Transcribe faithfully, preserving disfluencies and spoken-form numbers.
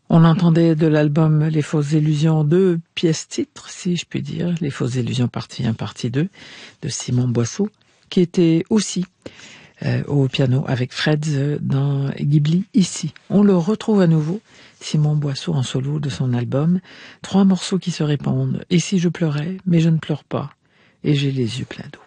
On entendait de l'album Les Fausses Illusions deux pièces titres, si je puis dire, Les Fausses Illusions partie un, partie deux, de Simon Boisseau, qui était aussi euh, au piano avec Freds dans Ghibli ici. On le retrouve à nouveau, Simon Boisseau en solo de son album, trois morceaux qui se répondent. Et si je pleurais, mais je ne pleure pas, et j'ai les yeux pleins d'eau.